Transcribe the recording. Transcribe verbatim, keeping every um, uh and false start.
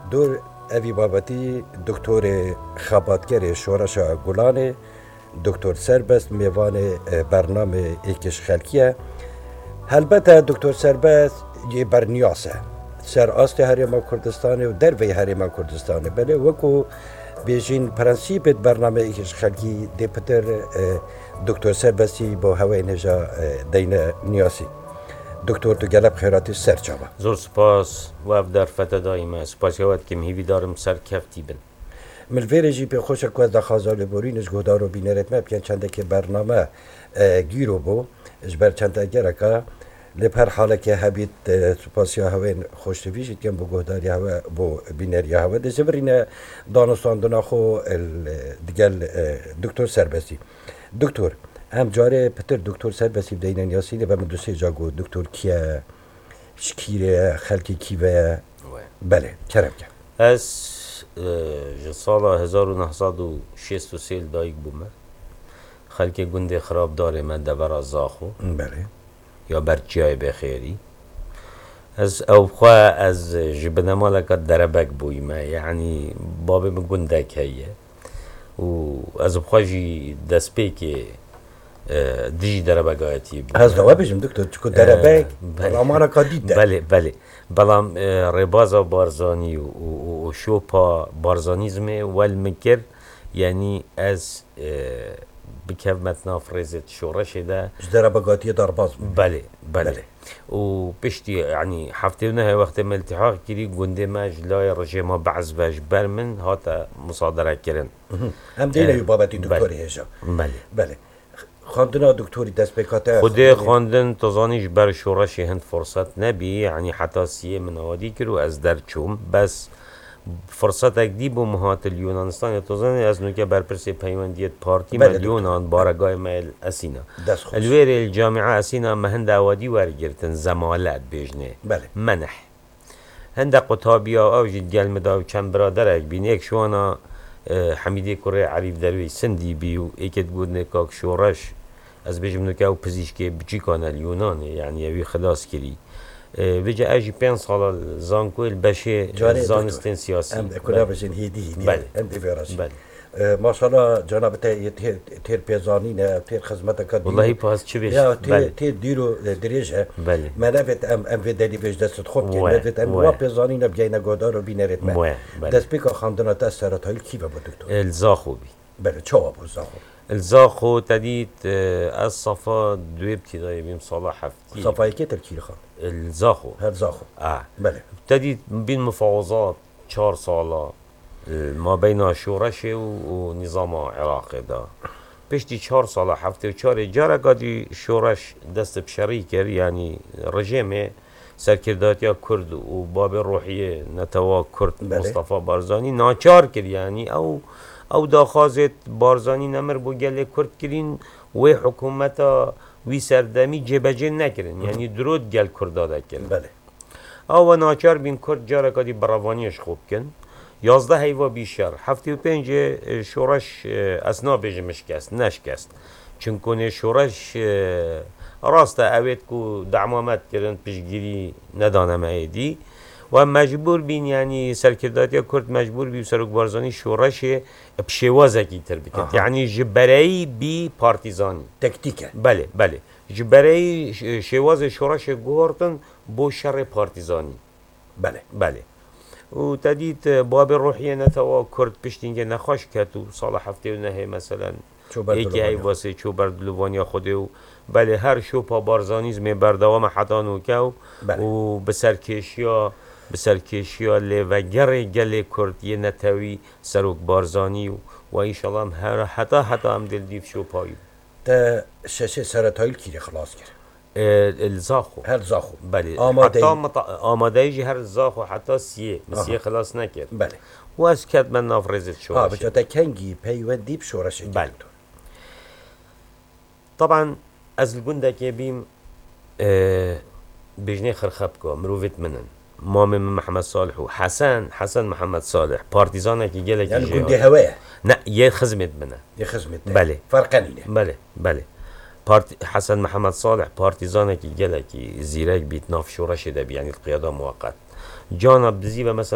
دور اوی بابتی دکتر خباتگر شورش گلانه، دکتر سربست میوان برنامه ایکش خلکیه. البته دکتر سربست یه برنیاسه سر آست هریما کردستانه و در وی هریما کردستانه، بله وکو بیشین پرنسیب برنامه ایکش خلکی دی پتر دکتر سربستی با هوای نجا دین نیاسی. دکتر تو گلب خیراتی سر چابا زور سپاس و افدار فتا دائما سپاس یواد که مهیوی دارم سر کفتی بن ملویره جی به خوش اکواز دا خازال بورینش گودار و بینرت مب کن چنده که برنامه گیرو بو اجبر چنده گرکا لپر حاله که هبید سپاسی هاوین خوش ویشید کن بو گوداری هوا بو بینری هوا ده زبرین دانستان دناخو دیگل دکتر سربستی. دکتر هم جاره پتر دکتر سربستی بدینن یاسی و من دوسته جاگو دکتر کیه شکیره خلکی کیوه بله کرم کن از سال هزار و نهصد و شصت و سه دایک بومه خلک گنده خراب داره من دبر از زاخو بله یا برچیای بخیری از او خواه از جبنه مالکت دربک بویمه یعنی باب گنده کهیه و از بخواجی دست پی که دیجی دربگایتی بود از دوابه جم دکتر چکو دربک رامانا کادید بله بله بلام ربازا بارزانی و شوپا بارزانیزمه والمکر یعنی از بکف متنا فرزت شورش ده دربگاتی درباز بله بله و بشتي يعني حفتينا وقت ما التحاق كري قندي ما جلاي رجيما بعض باش برمن هاتا مصادرة كرن هم دينا يبابتي دكتوري هجا بله بله خواندنا دكتوري دست بكاته خودي خواندن تزانيش بر شورش هند فرصت نبي يعني حتى سيه من اوادي كرو از در چوم بس فرصتك دي بو مهات اليونانستان تزاني از نوكا برپرسي پیونديت بارتي بله مليونان بارگاي ميل اسينا دست خوش الوير الجامعة اسينا مهند اوادي ورگرتن زمالات بيجنه بله منح هند قطابيا او جد گلمدا و چند برادرك بين ايك شوانا حميدي كوري عريف دروي سندي بيو ايكت بودنه كاك شورش از بيجم نوكا و پزيشكي بچي كان اليونان يعني يوي خلاص كري بيجا اجي پنج سال زانكو البشي زانستين سياسي ام كنا بجن هيدي بله ام دي فراش بله ما شاء الله جناب تي تير بيزانين تير خدمتك والله باز چه بيش يا تي تي ديرو دريجه بله ما نفت ام ام في دالي فيش دست خوب كي نفت ام وا بيزانين بجينا غودار وبينرت ما دست بيكا خاندنا تاثيرات هاي كيف ابو دكتور الزاخو بي بله چو ابو زاخو الزاخو تديت الصفا دو ابتدائي بيم صلاح حفتي صفاي كي تركي خان الزاخو هر زاخو اه بله ابتديت بين مفاوضات چهار ساله ما بين شورش ونظام عراقي دا بشتي چهار ساله هفته و چهار جاره قادي شورش دست بشري كر يعني رژیم سرکرداتیا کرد و باب روحیه نتوا کرد بله. مصطفى بارزانی ناچار کر يعني او او داخازت بارزانی نمر بو گله کرد کرین و حکومتا وی سردمی جبجه نکرن يعني درود گل کرداده کرن بله او ناچار بین کرد جاره قادی براوانیش خوب کن یازده هیوا بیشتر هفته و پنج شورش اسنا بجمش کست نشکست چونکه شورش راست اوید کو دعمامت کردن پیشگیری ندانم ایدی و مجبور بین یعنی سرکرداتی کرد مجبور بی سرک بارزانی شورش بشوازه کی تر بکن یعنی جبرایی بی پارتیزانی تکتیکه بله بله جبرایی شواز شورش گوردن بو شر پارتیزانی بله بله و تدید باب روحیه نتوا کرد پشتینگه نخواش کت و سال هفته و نهه مثلا یکی ای واسه چو بردلوانیا خوده و بله هر شو پا بارزانیزم بردوام حتانو که و بسرکشیا بسرکشیا لوگر گل کرد یه نتوی سروک بارزانی و و ایشالله هم هر حتا حتا هم دل دیف شو پایی تا ششه سرطایل کیری خلاص کرد الزاخو هر زاخو بله آماده حتی مط... آماده ایجی هر زاخو حتی سیه مسیه خلاص نکرد بله و از کد من نافرزت شورش ها بجاتا کنگی پیوندی بشورش بله طبعا از الگنده که بیم بجنه خرخب که مروفت منن مام محمد صالح و حسن حسن محمد صالح پارتیزانه که گله یعنی گنده هواه نه یه خدمت منه یه خدمت بله فرقنینه بله بله پارت حسن محمد صالح پارتیزانه که گله که زیرک بیت ناف شورش ده بیانی القیاده موقت جانا بزی و مثلا